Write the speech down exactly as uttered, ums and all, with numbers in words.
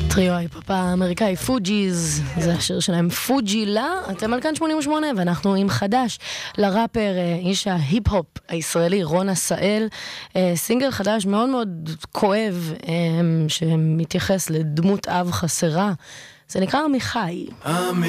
טריו ההיפ-הופ האמריקאי פוג'יז, זה השיר שלהם פוג'ילה. אתם על כאן שמונים ושמונה ואנחנו עם חדש לראפר, איש ההיפ-הופ הישראלי רון עשאל, סינגל חדש מאוד מאוד כואב שמתייחס לדמות אב חסרה, זה נקרא עמיחי.